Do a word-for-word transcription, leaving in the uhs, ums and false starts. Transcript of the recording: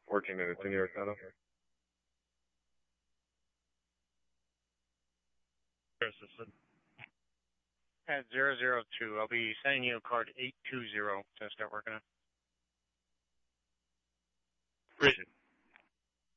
Working in a Senior Auto. Assistant. At zero zero two, I'll be sending you a card eight two zero to start working on. Appreciate it.